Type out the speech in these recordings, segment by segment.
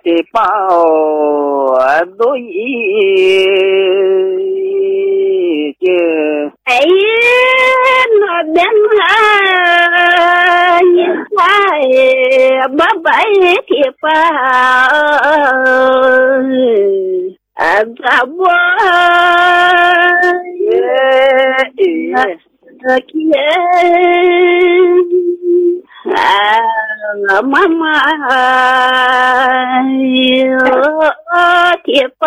给包都一件。 哎呀，那边啊，你猜爸爸给包。咋不？妈妈铁包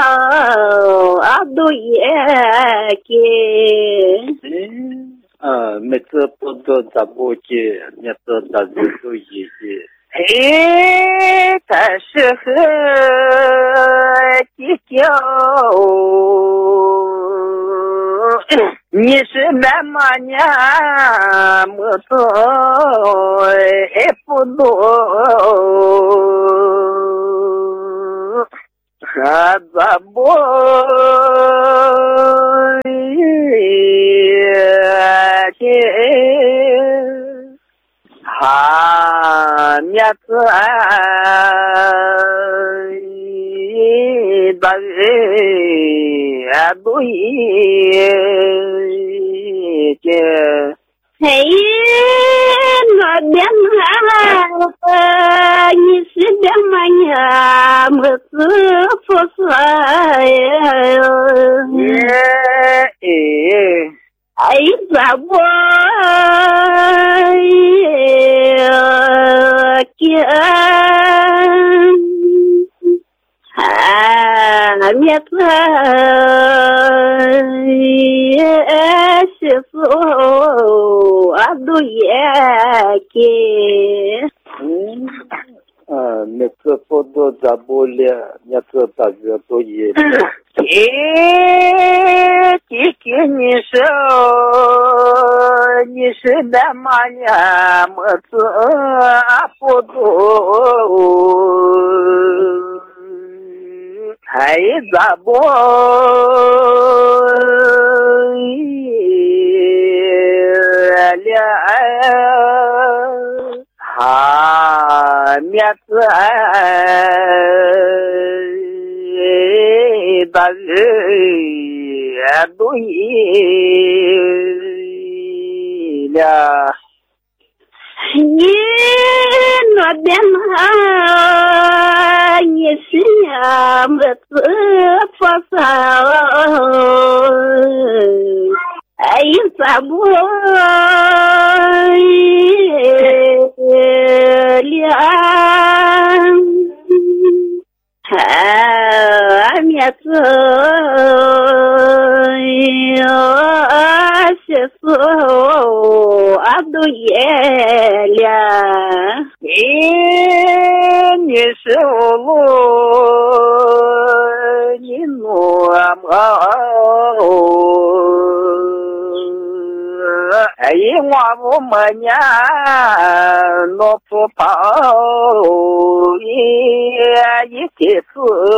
都也给。 每次不做咋不接，每次咋子都一接。他适合计较，你是那么年没错，不多，还咋不？面子大人都一件。 哎，那边你是边么呀？么子不是哎，咋不？面子是说都也给。 每次不多咋不了，每次大家都一样。给你说，你是那么年么子不多，还咋不？面子大人都一了。 你那边你是呀么子发烧？哎，咋不面子是说都也了。 你是我你诺么？我不么年诺不跑一起死。